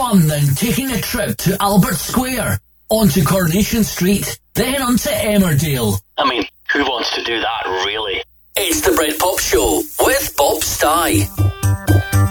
fun than taking a trip to Albert Square, onto Coronation Street, then onto Emmerdale. I mean, who wants to do that, really? It's the Britpop Show with Bob Stye.